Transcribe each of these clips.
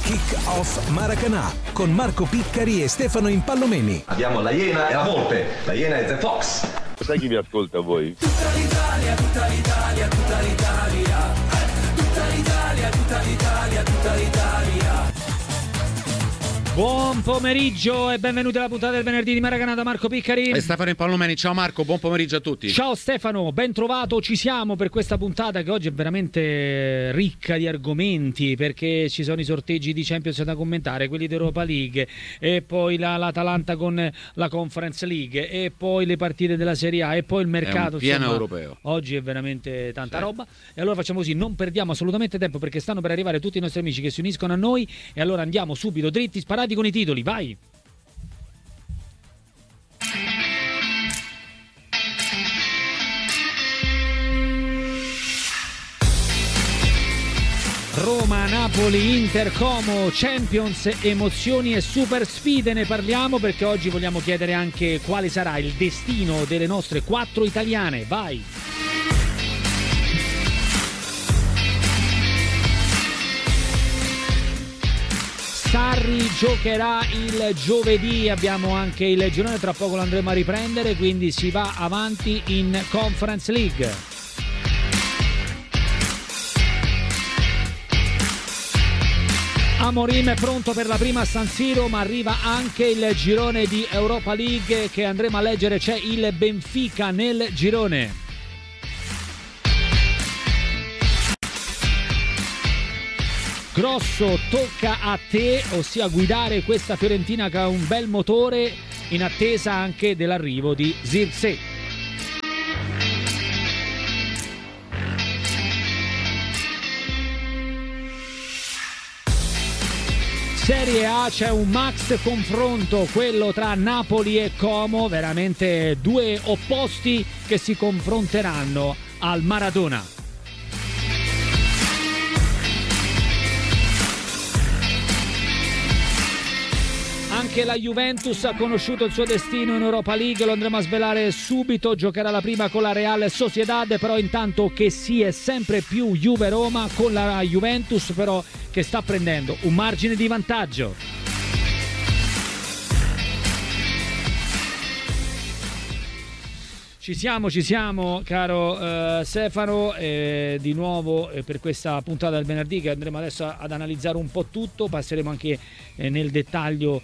Kick Off Maracanã con Marco Piccari e Stefano Impallomeni. Abbiamo la Iena e la Volpe. La Iena è The Fox. Sai chi vi ascolta voi? Tutta l'Italia, tutta l'Italia, tutta l'Italia. Tutta l'Italia, tutta l'Italia, tutta l'Italia. Buon pomeriggio e benvenuti alla puntata del venerdì di Maracanã da Marco Piccari e Stefano Impallomeni. Ciao Marco, buon pomeriggio a tutti. Ciao Stefano, ben trovato, ci siamo per questa puntata che oggi è veramente ricca di argomenti, perché ci sono i sorteggi di Champions da commentare, quelli di Europa League e poi l'Atalanta con la Conference League e poi le partite della Serie A e poi il mercato. È un pieno europeo. Oggi è veramente tanta roba e allora facciamo così, non perdiamo assolutamente tempo perché stanno per arrivare tutti i nostri amici che si uniscono a noi e allora andiamo subito dritti, sparati con i titoli, vai! Roma, Napoli, Inter, Como, Champions, emozioni e super sfide, ne parliamo perché oggi vogliamo chiedere anche quale sarà il destino delle nostre 4 italiane, vai! Sarri giocherà il giovedì, abbiamo anche il girone, tra poco lo andremo a riprendere, quindi si va avanti in Conference League. Amorim è pronto per la prima a San Siro, ma arriva anche il girone di Europa League che andremo a leggere, c'è il Benfica nel girone. Grosso, tocca a te, ossia guidare questa Fiorentina che ha un bel motore in attesa anche dell'arrivo di Zirkzee. Serie A c'è un max confronto, quello tra Napoli e Como, veramente due opposti che si confronteranno al Maradona. Anche la Juventus ha conosciuto il suo destino in Europa League, lo andremo a svelare subito, giocherà la prima con la Real Sociedad, però intanto che si è sempre più Juve-Roma con la Juventus però che sta prendendo un margine di vantaggio. Ci siamo caro Stefano, di nuovo per questa puntata del venerdì che andremo adesso ad analizzare un po' tutto, passeremo anche nel dettaglio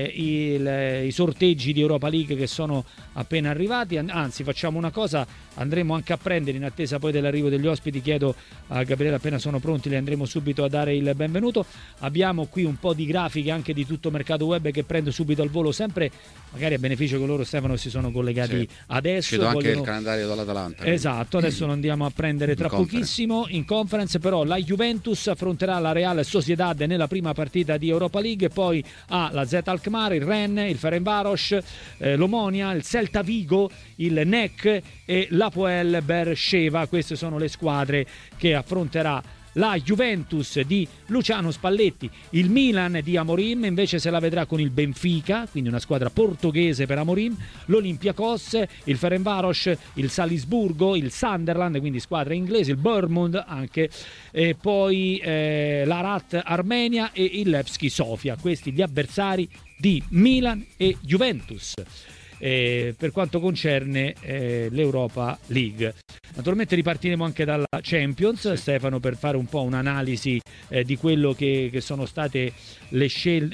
i sorteggi di Europa League che sono appena arrivati, anzi facciamo una cosa, andremo anche a prendere in attesa poi dell'arrivo degli ospiti, chiedo a Gabriele appena sono pronti, le andremo subito a dare il benvenuto, abbiamo qui un po' di grafiche anche di tutto mercato web che prendo subito al volo, sempre magari a beneficio che loro Stefano si sono collegati adesso. Anche il calendario dell'Atalanta. Esatto, adesso lo andiamo a prendere tra pochissimo in conference, però la Juventus affronterà la Real Sociedad nella prima partita di Europa League, poi ha la Z Alkmaar, il Rennes, il Ferencváros, l'Omonia, il Celta Vigo, il NEC e l'Hapoel Beersheva. Queste sono le squadre che affronterà la Juventus di Luciano Spalletti. Il Milan di Amorim invece se la vedrà con il Benfica, quindi una squadra portoghese per Amorim, l'Olympiakos, il Ferencváros, il Salisburgo, il Sunderland, quindi squadra inglese, il Bournemouth anche, e poi l'Arat Armenia e il Levski Sofia. Questi gli avversari di Milan e Juventus. Per quanto concerne l'Europa League. Naturalmente ripartiremo anche dalla Champions, Stefano, per fare un po' un'analisi di quello che sono state le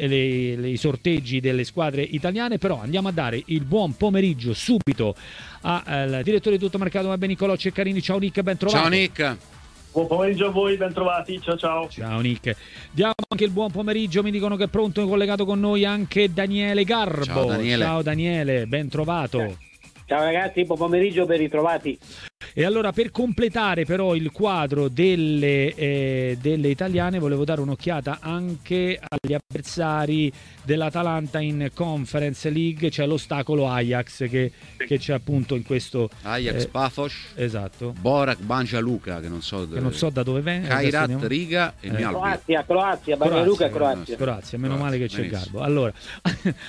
i sorteggi delle squadre italiane, però andiamo a dare il buon pomeriggio subito al direttore di Tutto Mercato Web Niccolò Ceccarini. Ciao Nick, ben trovato. Ciao Nick. Buon pomeriggio a voi, ben trovati, ciao. Ciao Nick. Diamo anche il buon pomeriggio, mi dicono che è pronto e collegato con noi anche Daniele Garbo. Ciao Daniele, ben trovato. Ciao ragazzi, buon pomeriggio, ben ritrovati. E allora, per completare però il quadro delle italiane, volevo dare un'occhiata anche agli avversari dell'Atalanta in Conference League. C'è l'ostacolo Ajax che c'è appunto in questo Ajax Pafos, esatto, Borac Banja Luka, che non so da dove venga, Kairat Riga e Croazia, Banja Luka, Croazia, meno male che c'è il Garbo. Allora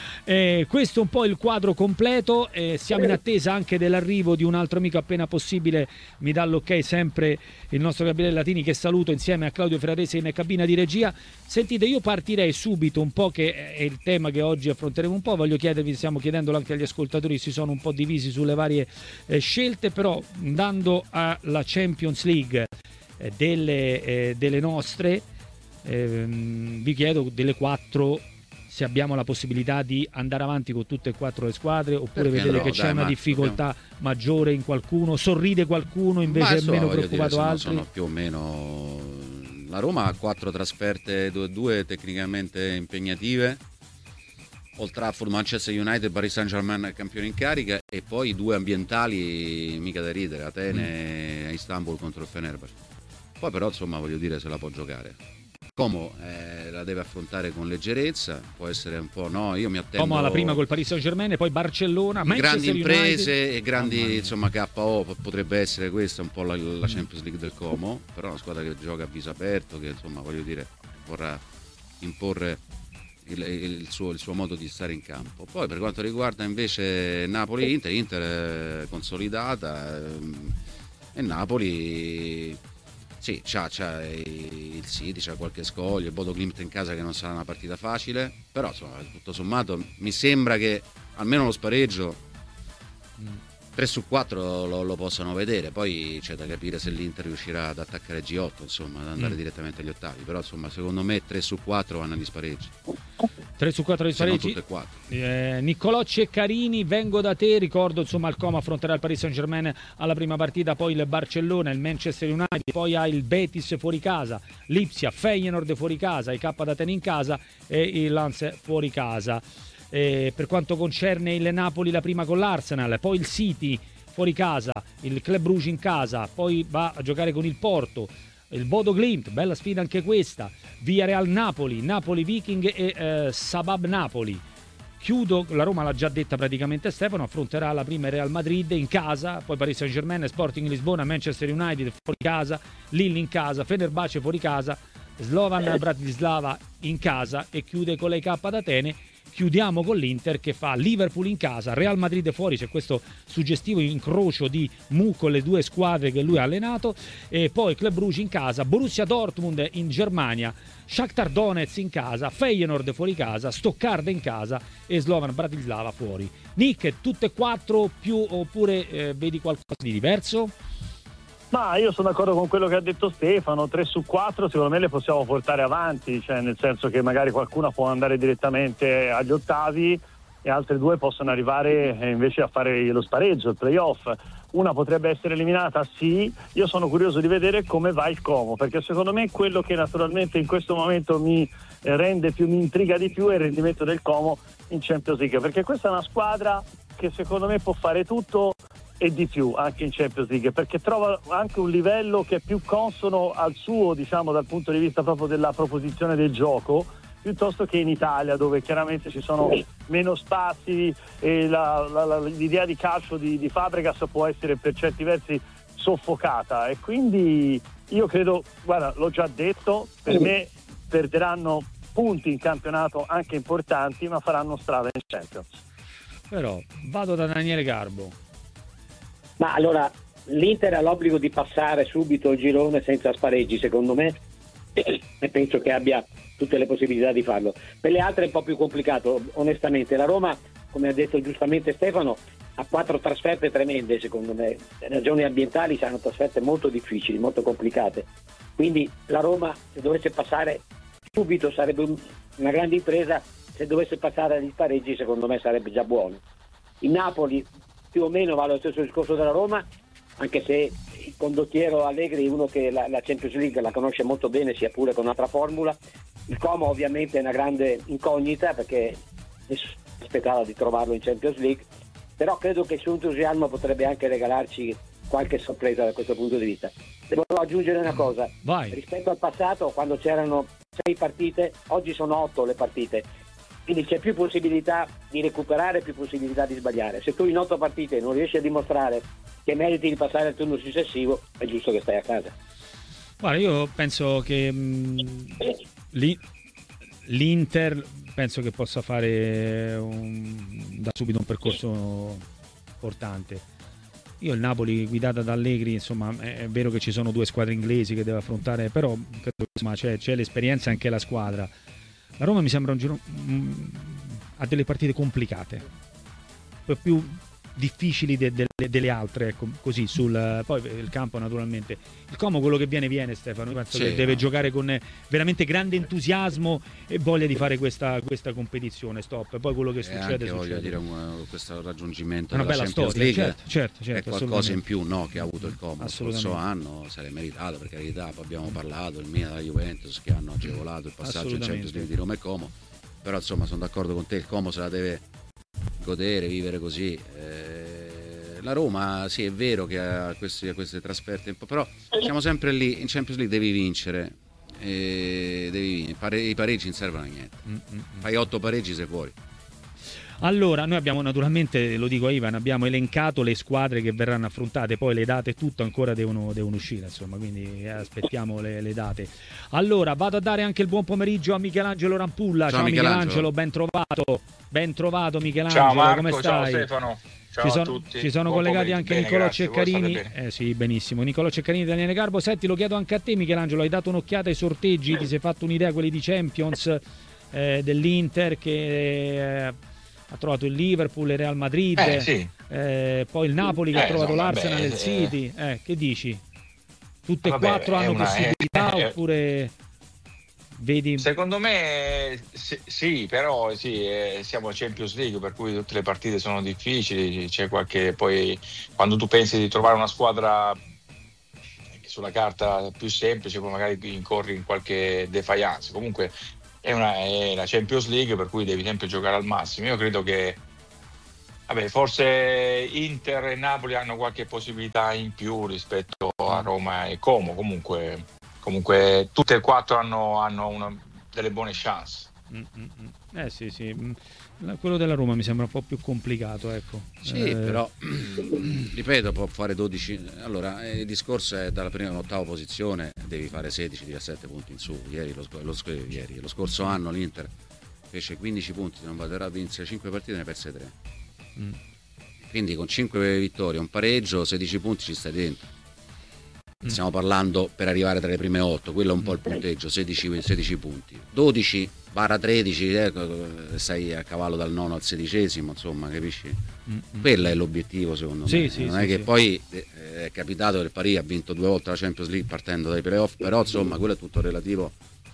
questo è un po' il quadro completo, siamo in attesa anche dell'arrivo di un altro amico appena possibile Inter mi dà l'ok sempre il nostro Gabriele Latini, che saluto insieme a Claudio Ferrarese in cabina di regia. Sentite, io partirei subito un po', che è il tema che oggi affronteremo un po', voglio chiedervi, stiamo chiedendolo anche agli ascoltatori, si sono un po' divisi sulle varie scelte, però andando alla Champions League delle nostre, vi chiedo delle 4 se abbiamo la possibilità di andare avanti con tutte e 4 le squadre, oppure vedete no, che c'è una difficoltà maggiore in qualcuno, sorride qualcuno invece è meno preoccupato altri? Sono più o meno. La Roma ha 4 trasferte, 2 tecnicamente impegnative, Old Trafford, Manchester United, Paris Saint-Germain campione in carica, e poi 2 ambientali mica da ridere, Atene e Istanbul contro il Fenerbahce. Poi però insomma voglio dire, se la può giocare. Como la deve affrontare con leggerezza, può essere un po', no, io mi attendo Como alla prima col Paris Saint-Germain, poi Barcellona, grandi imprese United. E grandi insomma KO, potrebbe essere questa un po' la Champions League del Como, però è una squadra che gioca a viso aperto, che insomma voglio dire vorrà imporre il suo modo di stare in campo. Poi per quanto riguarda invece Napoli Inter consolidata, e Napoli sì, c'ha il City, c'ha qualche scoglio, il Bodo Glimt in casa che non sarà una partita facile, però insomma tutto sommato mi sembra che almeno lo spareggio 3/4 lo possano vedere. Poi c'è da capire se l'Inter riuscirà ad attaccare G8, insomma, ad andare direttamente agli ottavi, però insomma secondo me 3/4 vanno agli spareggi. 3/4 di spareggi. Niccolò Ceccarini, vengo da te, ricordo insomma il Como affronterà il Paris Saint-Germain alla prima partita, poi il Barcellona, il Manchester United, poi ha il Betis fuori casa, Lipsia, Feyenoord fuori casa, i K d'Atene in casa e il Lens fuori casa. Per quanto concerne il Napoli, la prima con l'Arsenal, poi il City fuori casa, il Club Brugge in casa, poi va a giocare con il Porto, il Bodo Glimt, bella sfida anche questa, Villarreal Napoli, Napoli Viking e Sabab Napoli. Chiudo, la Roma l'ha già detta praticamente Stefano, affronterà la prima Real Madrid in casa, poi Paris Saint-Germain, Sporting Lisbona, Manchester United fuori casa, Lille in casa, Fenerbahce fuori casa, Slovan Bratislava in casa, e chiude con l'AEK d'Atene. Chiudiamo con l'Inter che fa Liverpool in casa, Real Madrid fuori, c'è questo suggestivo incrocio di Mu con le 2 squadre che lui ha allenato, e poi Club Brugge in casa, Borussia Dortmund in Germania, Shakhtar Donetsk in casa, Feyenoord fuori casa, Stoccarda in casa e Slovan Bratislava fuori. Nick, tutte e 4 più, oppure vedi qualcosa di diverso? Ma io sono d'accordo con quello che ha detto Stefano, 3/4 secondo me le possiamo portare avanti, cioè nel senso che magari qualcuna può andare direttamente agli ottavi e altre 2 possono arrivare invece a fare lo spareggio, il playoff. Una potrebbe essere eliminata, sì, io sono curioso di vedere come va il Como, perché secondo me quello che naturalmente in questo momento mi intriga di più è il rendimento del Como in Champions League, perché questa è una squadra che secondo me può fare tutto e di più anche in Champions League, perché trova anche un livello che è più consono al suo, diciamo, dal punto di vista proprio della proposizione del gioco, piuttosto che in Italia, dove chiaramente ci sono meno spazi e l'idea di calcio di Fabregas può essere per certi versi soffocata, e quindi io credo, guarda, l'ho già detto, per me perderanno punti in campionato anche importanti, ma faranno strada in Champions. Però vado da Daniele Garbo. Ma allora l'Inter ha l'obbligo di passare subito il girone senza spareggi, secondo me, e penso che abbia tutte le possibilità di farlo. Per le altre è un po' più complicato, onestamente. La Roma, come ha detto giustamente Stefano, ha 4 trasferte tremende, secondo me. Per ragioni ambientali saranno trasferte molto difficili, molto complicate. Quindi la Roma, se dovesse passare subito, sarebbe una grande impresa. Se dovesse passare agli spareggi, secondo me sarebbe già buono. Il Napoli più o meno va allo stesso discorso della Roma, anche se il condottiero Allegri è uno che la Champions League la conosce molto bene, sia pure con un'altra formula. Il Como ovviamente è una grande incognita, perché nessuno aspettava di trovarlo in Champions League, però credo che il suo entusiasmo potrebbe anche regalarci qualche sorpresa da questo punto di vista. Devo aggiungere una cosa: vai. Rispetto al passato, quando c'erano 6 partite, oggi sono 8 le partite, quindi c'è più possibilità di recuperare, più possibilità di sbagliare. Se tu in 8 partite non riesci a dimostrare che meriti di passare al turno successivo, è giusto che stai a casa. Guarda, io penso che l'Inter penso che possa fare da subito un percorso importante. Io il Napoli guidata da Allegri, insomma, è vero che ci sono 2 squadre inglesi che deve affrontare, però credo, insomma, c'è l'esperienza anche la squadra. La Roma mi sembra un giro ha delle partite complicate, più difficili delle altre, ecco, così poi il campo naturalmente. Il Como quello che viene Stefano, io penso che deve giocare con veramente grande entusiasmo e voglia di fare questa competizione, stop. Poi quello che succede anche voglio dire questo raggiungimento una della bella Champions storia, League certo, è qualcosa in più, no, che ha avuto il Como lo scorso Assolutamente. anno, se l'è meritato, per carità. Poi abbiamo parlato il Milan e la Juventus che hanno agevolato il passaggio in Champions League di Roma e Como, però insomma sono d'accordo con te, il Como se la deve godere, vivere così. La Roma sì, è vero che ha queste trasferte, però siamo sempre lì, in Champions League devi vincere, i pareggi non servono a niente, fai 8 pareggi, sei fuori. Allora, noi abbiamo naturalmente, lo dico a Ivan, abbiamo elencato le squadre che verranno affrontate, poi le date tutto ancora devono uscire, insomma, quindi aspettiamo le date. Allora, vado a dare anche il buon pomeriggio a Michelangelo Rampulla. Ciao Michelangelo, ben trovato Michelangelo. Ciao Marco, come stai? Ciao Stefano. Ciao a tutti. Ci sono collegati anche Nicolò Ceccarini. Sì, benissimo. Nicolò Ceccarini e Daniele Garbo. Senti, lo chiedo anche a te, Michelangelo. Hai dato un'occhiata ai sorteggi? Ti sei fatto un'idea quelli di Champions dell'Inter che ha trovato il Liverpool, il Real Madrid, sì. Poi il Napoli che ha trovato l'Arsenal e il City. Che dici? Tutte e 4 hanno possibilità oppure vedi? Secondo me sì, però siamo a Champions League, per cui tutte le partite sono difficili, c'è poi quando tu pensi di trovare una squadra che sulla carta più semplice, poi magari incorri in qualche defiance. Comunque è la Champions League, per cui devi sempre giocare al massimo. Io credo che forse Inter e Napoli hanno qualche possibilità in più rispetto a Roma e Como. Comunque tutte e 4 hanno delle buone chance. Sì. Quello della Roma mi sembra un po' più complicato, ecco. Sì, però ripeto, può fare 12. Allora, il discorso è dalla prima all'ottava posizione devi fare 16-17 punti in su. Lo scorso anno l'Inter fece 15 punti, non baterà a vincere 5 partite, ne perse 3. Quindi con 5 vittorie, un pareggio, 16 punti ci stai dentro. Stiamo parlando per arrivare tra le prime 8, quello è un po' il punteggio, 16 punti, 12-13, stai a cavallo dal 9 al 16esimo, insomma, capisci? Quello è l'obiettivo secondo me. Non è che poi è capitato che il Paris ha vinto 2 volte la Champions League partendo dai playoff, però insomma quello è tutto relativo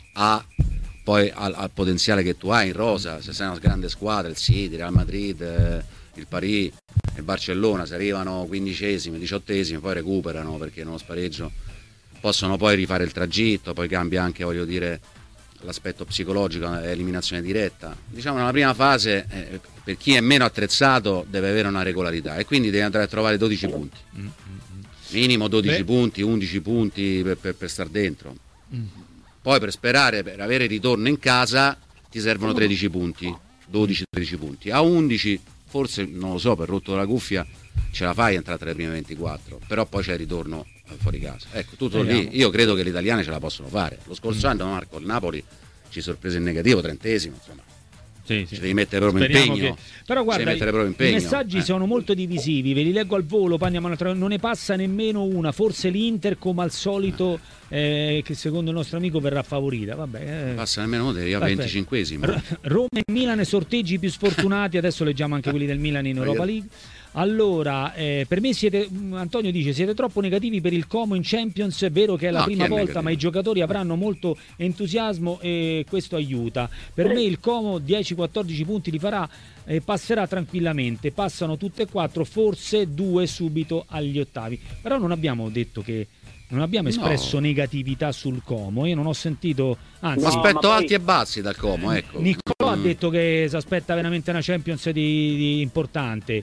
poi al potenziale che tu hai in rosa. Se sei una grande squadra, il City, il Real Madrid, il Paris, il Barcellona, se arrivano 15esimi, 18esimi, poi recuperano perché in uno spareggio possono poi rifare il tragitto, poi cambia anche, voglio dire, l'aspetto psicologico, eliminazione diretta. Diciamo nella prima fase per chi è meno attrezzato deve avere una regolarità e quindi deve andare a trovare 12 punti. Minimo 12 punti, 11 punti per star dentro. Poi per avere il ritorno in casa ti servono 13 punti, 12-13 punti. A 11 forse, non lo so, per rotto della cuffia ce la fai a entrare tra le prime 24, però poi c'è il ritorno fuori casa. Ecco, tutto lì. Io credo che gli italiani ce la possono fare. Lo scorso anno, Marco, il Napoli ci sorprese in negativo, 30esimo, insomma. Ci devi mettere proprio impegno. Però guarda, i messaggi sono molto divisivi, ve li leggo al volo, non ne passa nemmeno una, forse l'Inter come al solito che secondo il nostro amico verrà favorita. Vabbè, passa nemmeno uno, io a 25esimo. Roma e Milan sorteggi più sfortunati, adesso leggiamo anche quelli del Milan in Europa League. Allora, per me Antonio dice, siete troppo negativi per il Como in Champions, è vero che è la prima volta, ma i giocatori avranno molto entusiasmo e questo aiuta. Per me il Como 10-14 punti li farà e passerà tranquillamente, passano tutte e 4, forse 2 subito agli ottavi. Però non abbiamo detto che non abbiamo espresso negatività sul Como, io non ho sentito, anzi aspetto alti e bassi dal Como, ecco. Nicolò ha detto che si aspetta veramente una Champions di importante.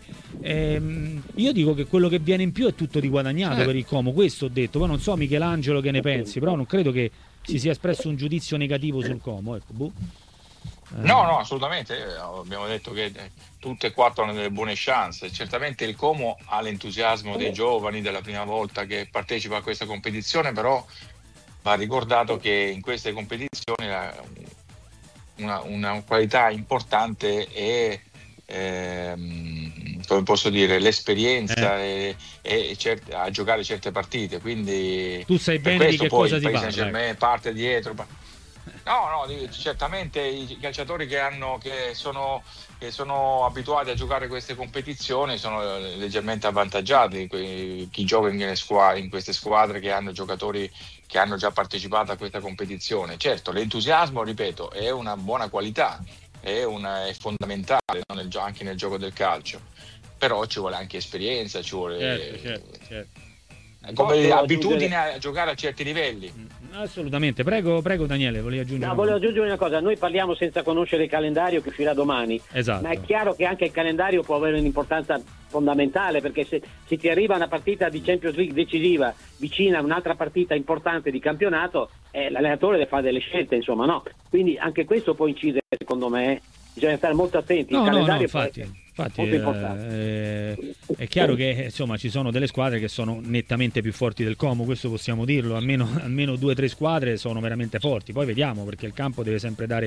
Io dico che quello che viene in più è tutto di guadagnato per il Como, questo ho detto. Poi non so Michelangelo che ne pensi, però non credo che si sia espresso un giudizio negativo sul Como, ecco. No, assolutamente. Abbiamo detto che tutte e 4 hanno delle buone chance. Certamente il Como ha l'entusiasmo dei giovani della prima volta che partecipa a questa competizione, però va ricordato che in queste competizioni una qualità importante è come posso dire, l'esperienza a giocare certe partite, quindi tu sai bene di che poi cosa il si Paris parla, Saint-Germain parte dietro. Certamente i calciatori che sono abituati a giocare queste competizioni sono leggermente avvantaggiati, chi gioca in queste squadre che hanno giocatori che hanno già partecipato a questa competizione. Certo, l'entusiasmo, ripeto, è una buona qualità, è fondamentale, no? Anche nel gioco del calcio, però ci vuole anche esperienza, ci vuole certo. come abitudine a giocare a certi livelli. Assolutamente, prego Daniele, volevi aggiungere? No, volevo aggiungere una cosa, noi parliamo senza conoscere il calendario che uscirà domani, esatto. Ma è chiaro che anche il calendario può avere un'importanza fondamentale, perché se ti arriva una partita di Champions League decisiva vicina a un'altra partita importante di campionato, l'allenatore deve fare delle scelte, insomma, no? Quindi anche questo può incidere, secondo me, bisogna stare molto attenti. Il calendario infatti molto importante. È chiaro che insomma ci sono delle squadre che sono nettamente più forti del Como, questo possiamo dirlo, almeno 2 o 3 squadre sono veramente forti, poi vediamo, perché il campo deve sempre dare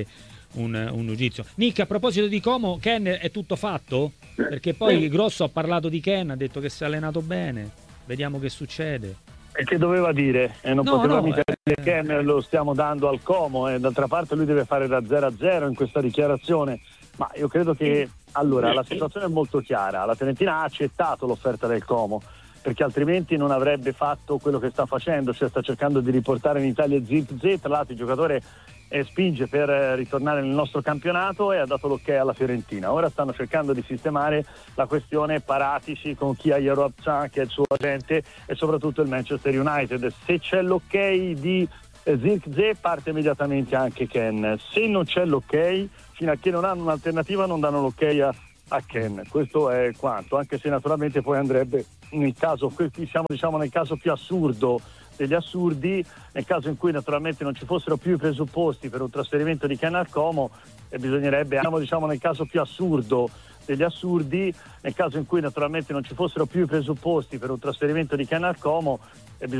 un giudizio. Nick, a proposito di Como, Ken è tutto fatto? Perché poi Grosso ha parlato di Ken, ha detto che si è allenato bene, vediamo che succede. E che doveva dire? Non poteva mica dire Ken lo stiamo dando al Como, d'altra parte lui deve fare da 0-0 in questa dichiarazione. Ma io credo che allora la situazione è molto chiara, la Fiorentina ha accettato l'offerta del Como, perché altrimenti non avrebbe fatto quello che sta facendo, cioè sta cercando di riportare in Italia Zirkzee. Tra l'altro il giocatore spinge per ritornare nel nostro campionato e ha dato l'ok alla Fiorentina. Ora stanno cercando di sistemare la questione Paratici con Kia Yerobcan, che è il suo agente, e soprattutto il Manchester United. Se c'è l'ok di Zirkzee parte immediatamente anche Ken, se non c'è l'ok, fino a che non hanno un'alternativa non danno l'ok a Ken. Questo è quanto, anche se naturalmente poi andrebbe nel caso, siamo nel caso più assurdo degli assurdi, nel caso in cui naturalmente non ci fossero più i presupposti per un trasferimento di Ken al Como, bisognerebbe, nel caso più assurdo degli assurdi, nel caso in cui naturalmente non ci fossero più i presupposti per un trasferimento di Ken al Como,